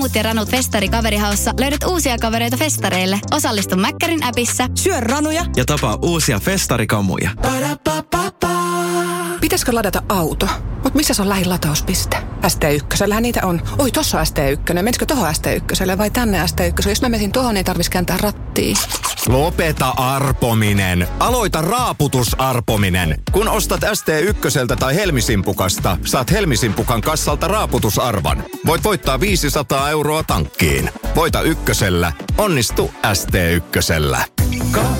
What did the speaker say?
Mut ja Ranut Festari Kaverihaussa löydät uusia kavereita festareille. Osallistu Mäkkärin appissa. Syö ranuja ja tapaa uusia festarikamuja. Pitäisikö ladata auto? Mut missä on lähin latauspiste? ST1, niitä on. Oi, tossa on ST1. Menisikö tohon ST1 vai tänne ST1? Jos mä menisin tohon, niin tarvitsisi kääntää rattiin. Lopeta arpominen. Aloita raaputusarpominen. Kun ostat ST1 tai Helmisimpukasta, saat Helmisimpukan kassalta raaputusarvan. Voit voittaa 500 € tankkiin. Voita ykkösellä. Onnistu ST1.